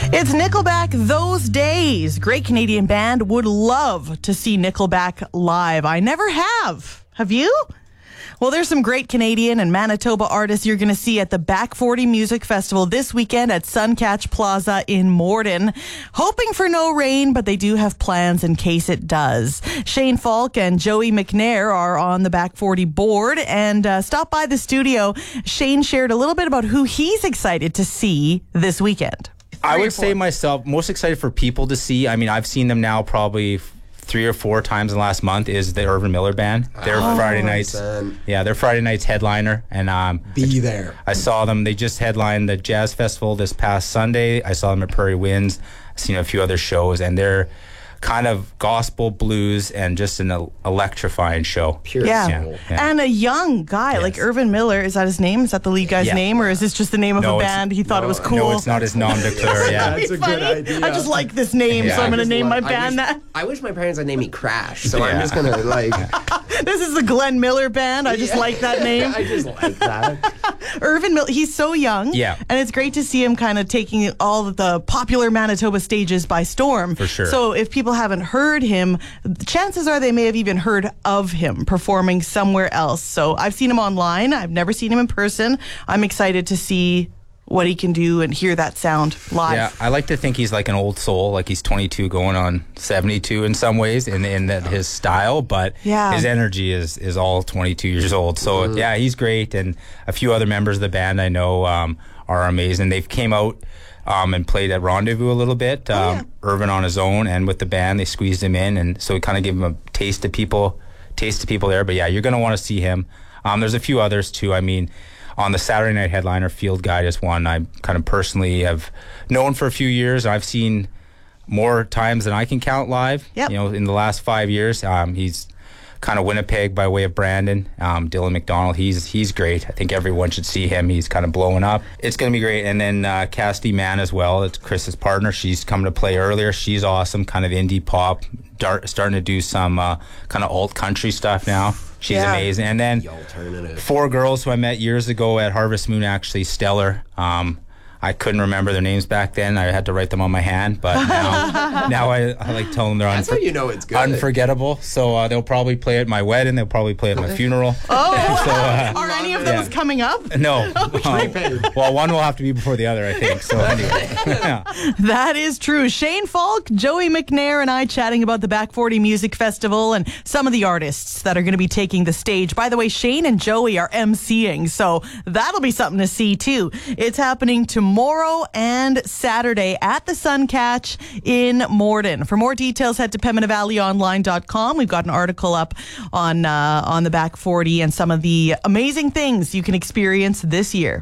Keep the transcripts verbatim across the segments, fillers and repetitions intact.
It's Nickelback Those Days. Great Canadian band. Would love to see Nickelback live. I never have. Have you? Well, there's some great Canadian and Manitoba artists you're going to see at the Back forty Music Festival this weekend at Suncatch Plaza in Morden. Hoping for no rain, but they do have plans in case it does. Shane Falk and Joey McNair are on the Back forty board and uh, stopped by the studio. Shane shared a little bit about who he's excited to see this weekend. I would say myself, most excited for people to see. I mean, I've seen them now probably three or four times in the last month is the Irvin Miller Band. They're oh, Friday nights. Man. Yeah, they're Friday nights headliner. And um, Be there. I saw them. They just headlined the Jazz Festival this past Sunday. I saw them at Prairie Winds. I've seen a few other shows, and they're kind of gospel blues and just an electrifying show. Pure yeah. Yeah, yeah. And a young guy yes. like Irvin Miller. Is that his name? Is that the lead guy's yeah. name? Or is this just the name of no, a band? He thought no, it was cool. No, it's not his nom de plume. Yeah. That's a good idea. I just like this name, yeah. so I'm going to name love, my band I wish, that. I wish my parents had named me Crash, so yeah. I'm just going to like... This is the Glenn Miller Band. I just yeah. like that name. I just like that. Irvin Miller, he's so young. Yeah. And it's great to see him kind of taking all of the popular Manitoba stages by storm. For sure. So if people haven't heard him, chances are they may have even heard of him performing somewhere else. So I've seen him online. I've never seen him in person. I'm excited to see what he can do and hear that sound live. Yeah, I like to think he's like an old soul, like he's twenty-two going on seventy-two in some ways in, in that his style, but yeah. his energy is, is all twenty-two years old. So mm. yeah, he's great. And a few other members of the band I know um, are amazing. They've came out um, and played at Rendezvous a little bit. Um, oh, yeah. Irvin on his own and with the band, they squeezed him in, and so we kind of gave him a taste of people, taste of people there. But yeah, you're going to want to see him. Um, there's a few others too. I mean, on the Saturday night headliner, Field Guy is one I kind of personally have known for a few years. I've seen more times than I can count live. Yep. You know, in the last five years, um, he's kind of Winnipeg by way of Brandon. Um, Dylan McDonald, he's he's great. I think everyone should see him. He's kind of blowing up. It's going to be great. And then uh, Cassidy Mann as well. It's Chris's partner. She's come to play earlier. She's awesome. Kind of indie pop. Dart, starting to do some uh, kind of alt country stuff now. She's yeah. amazing. And then four girls who I met years ago at Harvest Moon, actually stellar. Um, I couldn't remember their names back then. I had to write them on my hand, but now, now I, I like telling them they're That's unfor- how you know it's good. unforgettable. So uh, they'll probably play at my wedding. They'll probably play at my funeral. Oh, so, uh, are any of those yeah. coming up? No. Um, well, one will have to be before the other, I think. So anyway, yeah. That is true. Shane Falk, Joey McNair, and I chatting about the Back forty Music Festival and some of the artists that are going to be taking the stage. By the way, Shane and Joey are emceeing, so that'll be something to see too. It's happening tomorrow and Saturday at the Suncatch in Morden. For more details, head to Pembina Valley Online dot com. We've got an article up on uh, on the Back forty and some of the amazing things you can experience this year.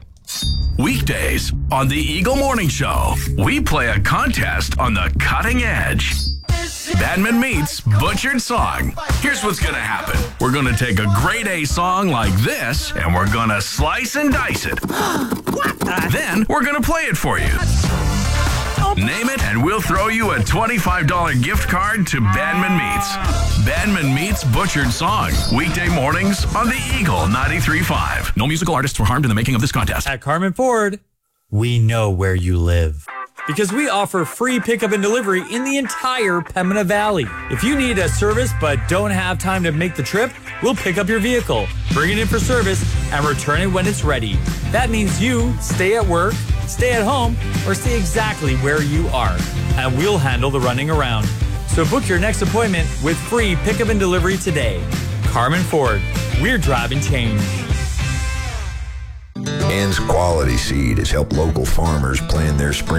Weekdays on the Eagle Morning Show, we play a contest on the cutting edge. Bandman meets Butchered Song. Here's what's going to happen. We're going to take a grade A song like this, and we're going to slice and dice it. Then we're going to play it for you. Name it, and we'll throw you a twenty-five dollars gift card to Bandman Meets. Bandman Meets Butchered Song. Weekday mornings on the Eagle ninety-three point five. No musical artists were harmed in the making of this contest. At Carmen Ford, we know where you live, because we offer free pickup and delivery in the entire Pembina Valley. If you need a service but don't have time to make the trip, we'll pick up your vehicle, bring it in for service, and return it when it's ready. That means you stay at work, stay at home, or stay exactly where you are, and we'll handle the running around. So book your next appointment with free pickup and delivery today. Carmen Ford, we're driving change. Ann's Quality Seed has helped local farmers plan their spring